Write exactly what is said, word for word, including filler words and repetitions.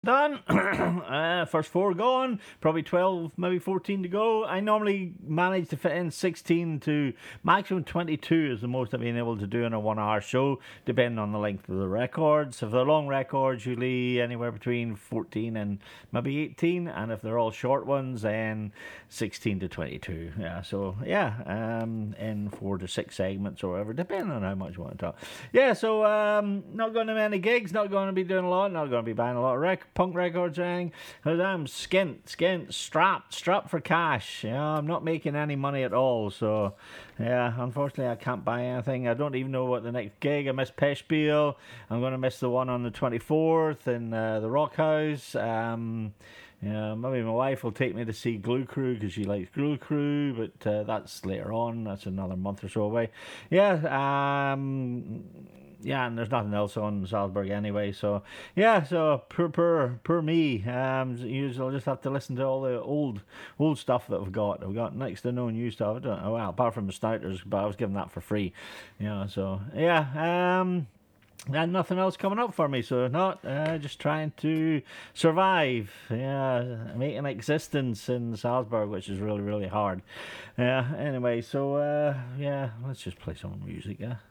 Done. uh, first four gone. Probably twelve, maybe fourteen to go. I normally manage to fit in sixteen to maximum twenty-two is the most I've been able to do in a one hour show, depending on the length of the records. If they're long records, usually anywhere between fourteen and maybe eighteen. And if they're all short ones, then sixteen to twenty-two. Yeah, so yeah, um, in four to six segments or whatever, depending on how much you want to talk. Yeah, so um, not going to many gigs, not going to be doing a lot, not going to be buying a lot of records. Punk records or anything. I'm skint, skint, strapped, strapped for cash. You know, I'm not making any money at all. So, yeah, unfortunately, I can't buy anything. I don't even know what the next gig. I miss Peshbiel. I'm going to miss the one on the twenty-fourth in uh, the Rock House. Um, yeah, maybe my wife will take me to see Glue Crew because she likes Glue Crew, but uh, that's later on. That's another month or so away. Yeah, um, yeah, and there's nothing else on Salzburg anyway. So yeah, so poor, poor, poor me. Um, usually I'll just have to listen to all the old, old stuff that I've got. I've got next to no new stuff. I don't know, well, apart from the Snouters, but I was given that for free. You know, so yeah. Um. And nothing else coming up for me, so not uh, just trying to survive. Yeah, make an existence in Salzburg, which is really, really hard. Yeah. Anyway, so uh, yeah, let's just play some music. Yeah.